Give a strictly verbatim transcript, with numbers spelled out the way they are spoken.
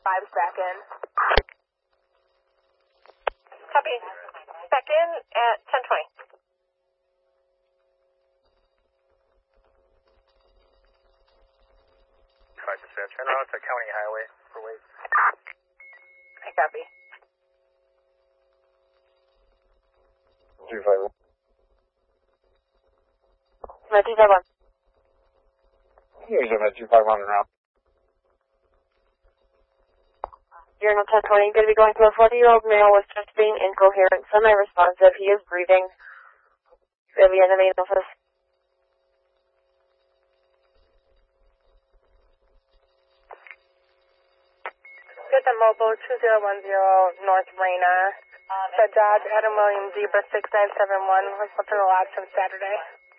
five seconds. Copy. Back in at ten twenty. five percent. Turn around to County Highway for wait. I copy. two five one. Med two five one. Here's a Med two five one around. Journal ten twenty, going to be going to a forty-year-old male with chest being incoherent, semi-responsive. He is breathing. Going to be in the main office. Get the mobile two zero one zero North Rena. The Dodge Adam Williams Zebra six nine seven one was left in the lot since Saturday.